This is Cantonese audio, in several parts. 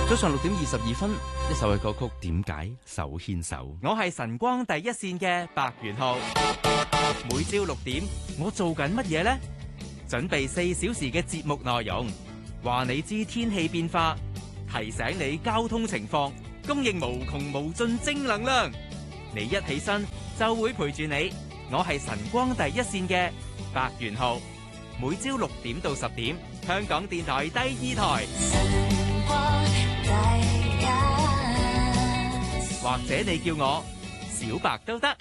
早上6:22，一首嘅歌曲點解手牽手？ 我係晨光第一線嘅白元浩，每朝6點我做緊乜嘢呢？準備4小時嘅節目內容，話你知天氣變化，提醒你交通情況，供應無窮無盡正能量。你一起身就會陪住你，我係晨光第一線嘅白元浩，每朝6點到10點，香港電台第2台。或者你叫我小白都得。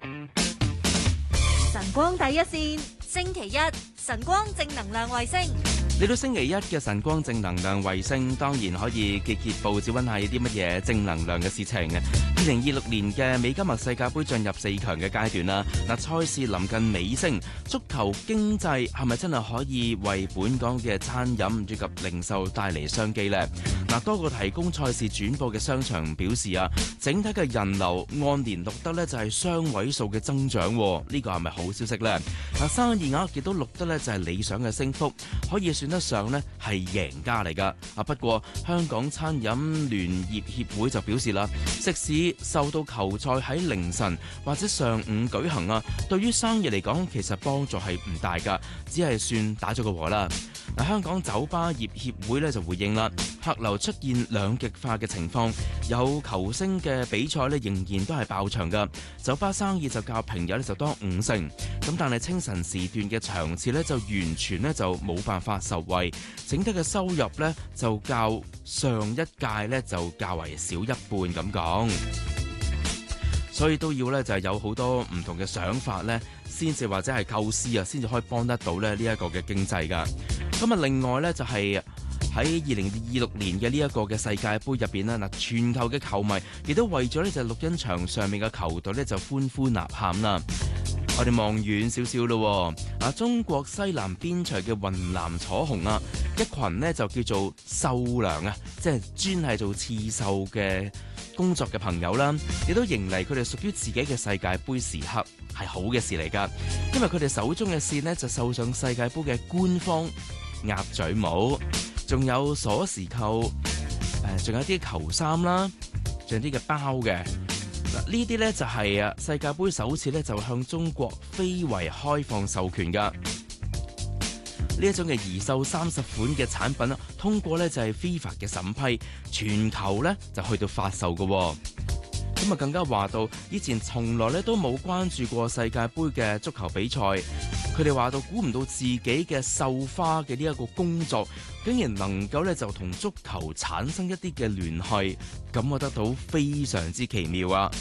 晨光第一線，星期一晨光正能量衛星。 嚟到星期一嘅晨光正能量衛星，當然可以揭報紙溫下啲乜嘢正能量嘅事情嘅。2026年嘅美加墨世界盃進入4強嘅階段啦。嗱，賽事臨近尾聲，足球經濟係咪真係可以為本港嘅餐飲以及零售帶嚟商機呢？嗱，多個提供賽事轉播嘅商場表示啊，整體嘅人流按年錄得呢就係雙位數嘅增長，呢個係咪好消息呢？嗱，生意額亦都錄得呢就係理想嘅升幅，可以算得上呢係贏家嚟噶。不過香港餐飲聯業協會就表示啦，食肆受到球賽喺凌晨或者上午舉行啊，對於生意嚟講其實幫助係唔大噶，只係算打咗個和啦。嗱，香港酒吧業協會咧就回應啦，客流出現兩極化嘅情況，有球星嘅比賽咧仍然都係爆場噶，酒吧生意就較平日咧就多50%，咁但係清晨時段嘅場次咧就完全咧就冇辦法受惠，整體嘅收入咧就較上一屆咧就較為少一半咁講，所以都要咧就係有好多唔同嘅想法咧，先至或者係構思啊，先至可以幫得到咧呢一個嘅經濟噶。咁啊，另外咧就係喺2026年嘅呢一個嘅世界盃入邊啦，嗱，全球嘅球迷亦都為咗呢就錄音場上面嘅球隊咧就歡呼吶喊啦。我哋望遠少少咯，中國西南邊陲嘅雲南楚雄啊，一群呢就叫做繡娘啊，即係專係做刺繡嘅工作嘅朋友啦，亦都迎嚟佢哋屬於自己嘅世界盃時刻，係好嘅事嚟噶，因為佢哋手中嘅線呢就繡上世界盃嘅官方鴨嘴帽，仲有鎖匙扣，仲有啲球衫啦，仲有啲嘅包嘅。嗱，呢啲呢就係世界盃首次呢就向中國非為開放授權噶。呢一種嘅移繡30款嘅產品通過呢就係 FIFA 嘅審批，全球呢就去到發售噶。咁啊，更加話到以前從來咧都冇關注過世界盃嘅足球比賽，佢哋話到估唔到自己嘅繡花嘅呢一個工作，竟然能夠咧就同足球產生一啲嘅聯繫，感覺得到非常之奇妙啊！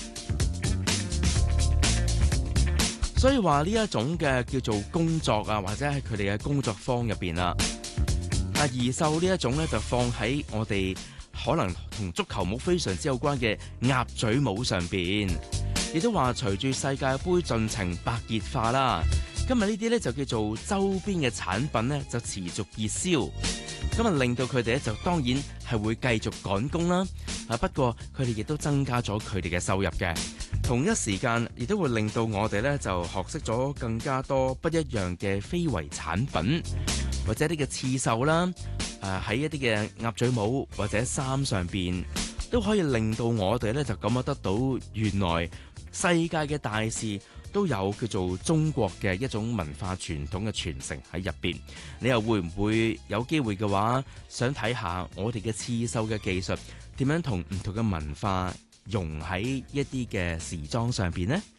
所以話呢一種嘅叫做工作啊，或者喺佢哋嘅工作坊入邊啊，移繡呢一種咧就放喺我哋可能同足球帽非常之有關嘅鴨嘴帽上邊，亦都話隨住世界盃進程白熱化啦，今日呢啲咧就叫做周邊嘅產品咧就持續熱銷，咁啊令到佢哋咧就當然係會繼續趕工啦。不過佢哋亦都增加咗佢哋嘅收入嘅，同一時間亦都會令到我哋咧就學識咗更加多不一樣嘅非遺產品，或者啲嘅刺繡啦。喺一啲嘅鴨嘴帽或者衫上邊，都可以令到我哋咧就感覺得到，原來世界嘅大事都有叫做中國嘅一種文化傳統嘅傳承喺入邊。你又會唔會有機會嘅話，想睇下我哋嘅刺繡嘅技術點樣同唔同嘅文化融喺一啲嘅時裝上邊呢？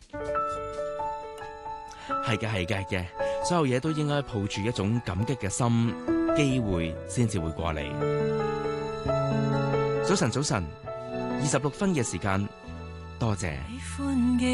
係嘅，所有嘢都應該抱住一種感激嘅心，機會先至會過嚟。早晨，26分嘅時間，多謝。